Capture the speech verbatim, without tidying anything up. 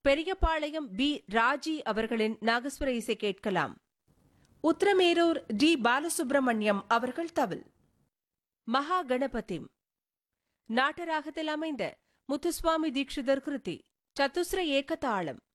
Periyapalayam B Raji அவர்களின் நாகஸ்வர இசை கேட்கலாம். உத்திரமேரூர் டி பாலசுப்ரமணியம் அவர்கள் தவில். மகா கணபதிம் நாட்டராகத்தில் அமைந்த முத்துசுவாமி தீட்சிதர் கிருதி சத்துஸ்ர ஏக தாளம்.